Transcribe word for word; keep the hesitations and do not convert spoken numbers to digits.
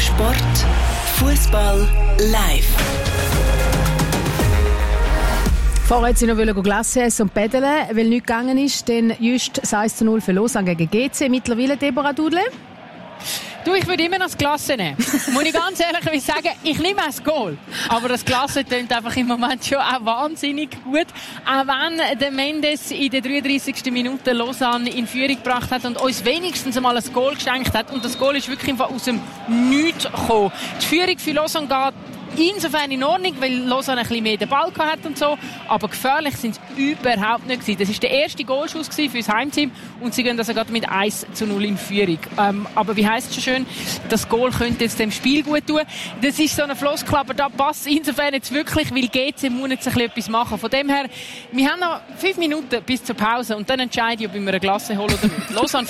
Sport, Fußball live. Vorher wollte sie noch Glasse essen und paddeln, weil nichts gegangen ist. Dann just eins zu null für Lausanne gegen G C. Mittlerweile Deborah Dudle. Du, ich würde immer noch das Glasse nehmen. Muss ich ganz ehrlich sagen, ich nehme auch das Goal. Aber das Glasse tönt einfach im Moment schon auch wahnsinnig gut. Auch wenn der Mendes in der dreiunddreißigsten Minute Lausanne in Führung gebracht hat und uns wenigstens einmal ein Goal geschenkt hat. Und das Goal ist wirklich einfach aus dem Nichts gekommen. Die Führung für Lausanne geht insofern in Ordnung, weil Lausanne ein bisschen mehr den Ball hat und so. Aber gefährlich sind sie überhaupt nicht gewesen. Das war der erste Goalschuss für das Heimteam und sie gehen also gerade mit eins zu null in Führung. Ähm, aber wie heisst es schon schön, das Goal könnte jetzt dem Spiel gut tun. Das ist so eine Floskel, aber da passt insofern jetzt wirklich, weil G C muss jetzt ein bisschen etwas machen. Von dem her, wir haben noch fünf Minuten bis zur Pause und dann entscheide ich, ob wir eine Glasse holen oder nicht. Lausanne